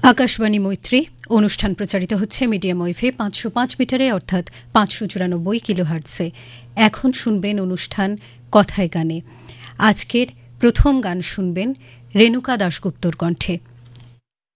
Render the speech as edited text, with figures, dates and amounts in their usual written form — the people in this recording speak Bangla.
আকাশবাণী মৈত্রী অনুষ্ঠান প্রচারিত হচ্ছে মিডিয়াম ওয়েভে ৫০৫ মিটারে অর্থাৎ ৫৯৪ কিলোহার্টজে। এখন শুনবেন অনুষ্ঠান কথায় গানে। আজকের প্রথম গান শুনবেন রেণুকা দাশগুপ্তর কণ্ঠে।